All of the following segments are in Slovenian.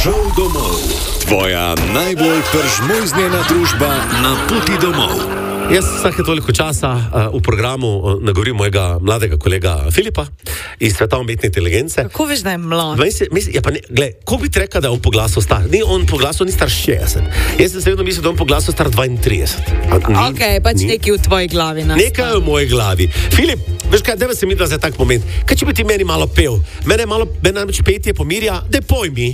Šel domov. Tvoja najbolj peržmojznjena družba na poti domov. Jaz vsake toliko časa v programu nagovorim mojega mladega kolega Filipa iz sveta umetne inteligence. Kako veš, da je mlad? Ko bi ti rekel, da je on po glasu star? On po glasu ni star 60. Jaz sem seveda mislil, da je on po glasu star 32. Nekaj v tvoji glavi. Nekaj v moji glavi. Filip, veš kaj, deva se mi da za tak moment. Kaj če bi ti meni malo pel? Mene namreč petje pomirja, da pojmi.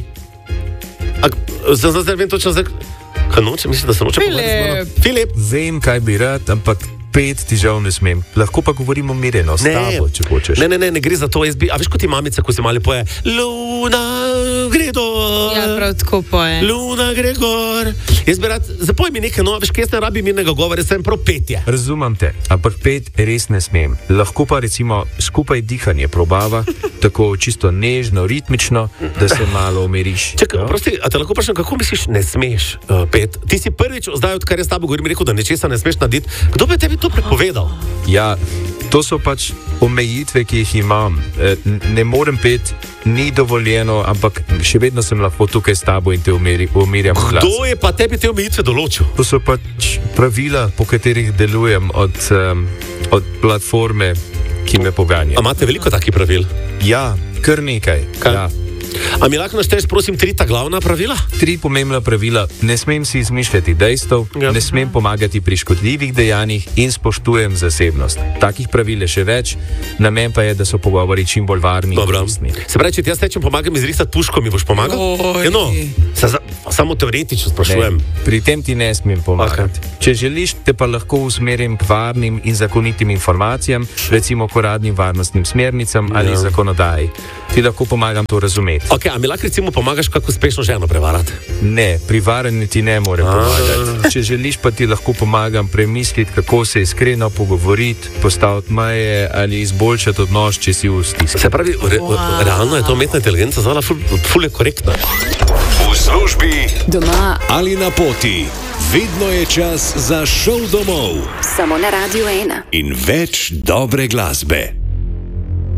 Zdaj vem točno zdaj... Kaj noče? Mislim, da se noče pogovarjati. Filip! Vem, kaj bi rad, ampak pet ti žal ne smem. Lahko pa govorimo mireno, s tabo, če hočeš. Ne gre za to. A veš, kot ti mamica, ko se mali poje, Luna gre dol. Ja, prav tako poje. Luna gre gor. Jaz bi rad, zapoj mi nekaj, no, veš, kaj jaz ne rabim mirnega govora, sem prav petje. Razumem te, ampak pet res ne smem. Lahko pa recimo skupaj dihanje probava, tako čisto nežno, ritmično, da se malo umiriš. Čakaj, prosti, a te lahko vprašam, kako misliš, ne smeš, pet? Ti si prvič, zdaj, odkar jaz s tabo govorim, rekel, da nečesa ne smeš narediti. Kdo bi tebi to prepovedal? Ja, to so pač omejitve, ki jih imam. Ne morem pet, ni dovoljeno, ampak še vedno sem lahko tukaj s tabo in te umirjam glas. Kdo je pa tebi te omejitve določil? To so pač pravila, po katerih delujem od platforme, ki me poganja. A imate veliko takih pravil? Ja, kar nekaj. Ja. A mi lahko našteješ, prosim, 3 ta glavna pravila? 3 pomembna pravila. Ne smem si izmišljati dejstev, ne smem pomagati pri škodljivih dejanjih in spoštujem zasebnost. Takih pravil je še več, namen pa je, da so pogovori čim bolj varni. Dobro. Se pravi, če ti jaz tečem pomagam izrihtat puško, mi boš pomagal? Samo teoretično sprašujem. Pri tem ti ne smem pomagati. Okay. Če želiš, te pa lahko usmerim k varnim in zakonitim informacijam, recimo k uradnim varnostnim smernicam ali zakonodaji. Ti lahko pomagam to razumeti. Ok, a mi lahko recimo pomagaš, kako uspešno ženo prevarati? Ne, pri varanju ti ne morem pomagati. Če želiš, pa ti lahko pomagam premisliti, kako se iskreno pogovoriti, postaviti meje ali izboljšati odnos, če si v stiski. Se pravi, realno je to umetna inteligenca zvala ful je korektna. V službi, doma ali na poti, vedno je čas za Šel domov. Samo na Radio 1. In več dobre glasbe.